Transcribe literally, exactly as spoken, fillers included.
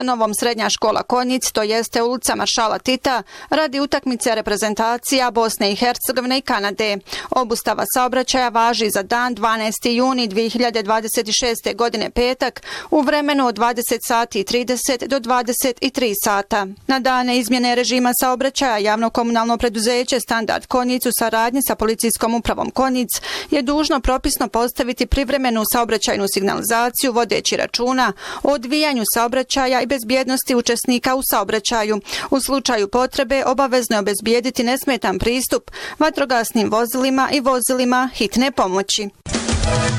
Novom srednja škola Konjic, to jeste ulica Maršala Tita, radi utakmice reprezentacija Bosne i Hercegovine i Kanade. Obustava saobraćaja važi za dan dvanaesti juni dvije hiljade dvadeset šeste. godine petak u vremenu od dvadeset sati i trideset do dvadeset tri sata. Na dane izmjene režima saobraćaja javno komunalno preduzeće Standard Konjic u saradnji sa policijskom upravom Konjic je dužno propisno postaviti privremenu saobraćajnu signalizaciju vodeći računa o odvijanju saobraćaja i bezbjednosti učesnika u saobraćaju. U slučaju potrebe obavezno je obezbijediti nesmetan pristup vatrogasnim vozilima i vozilima hitne pomoći.